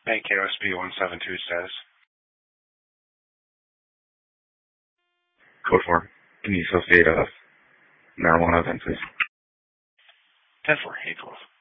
Bank KOSB 172 status. Code 4. Can you associate marijuana event, please? 10-4, 8-12.